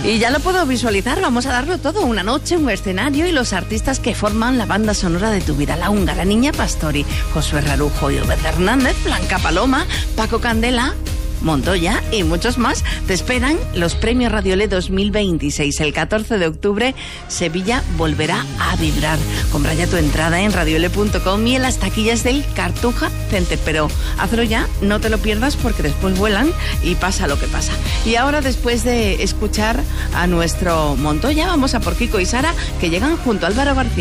Y ya lo puedo visualizar, vamos a darlo todo, una noche, un escenario y los artistas que forman la banda sonora de tu vida. La húngara, Niña Pastori, Josué Rarujo y Obed Hernández, Blanca Paloma, Paco Candela, Montoya y muchos más. Te esperan los premios Radiolé 2026. El 14 de octubre, Sevilla volverá a vibrar. Compra ya tu entrada en radiolé.com y en las taquillas del Cartuja Center. Pero hazlo ya, no te lo pierdas porque después vuelan y pasa lo que pasa. Y ahora, después de escuchar a nuestro Montoya, vamos a por Kiko y Sara, que llegan junto a Álvaro García.